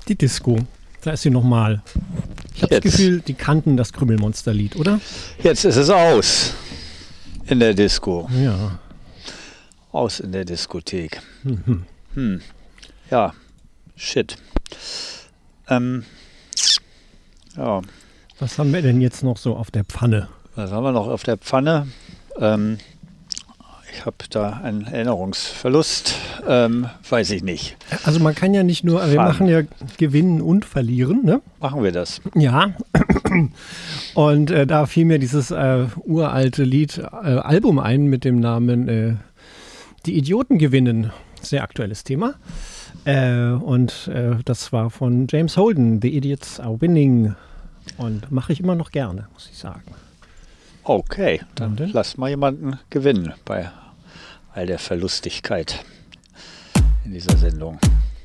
Die Disco. Da ist sie nochmal. Ich habe das Gefühl, die kannten das Krümelmonster-Lied, oder? Jetzt ist es aus in der Disco. Ja. Aus in der Diskothek. Ja, shit. Ja. Was haben wir denn jetzt noch so auf der Pfanne? Was haben wir noch auf der Pfanne? Ich habe da einen Erinnerungsverlust. Weiß ich nicht. Also man kann ja nicht nur, wir machen ja gewinnen und verlieren, ne? Machen wir das. Ja. Und da fiel mir dieses uralte Lied, Album ein mit dem Namen Die Idioten gewinnen. Sehr aktuelles Thema. Und das war von James Holden, The Idiots Are Winning. Und mache ich immer noch gerne, muss ich sagen. Okay, dann lass mal jemanden gewinnen bei all der Verlustigkeit in dieser Sendung.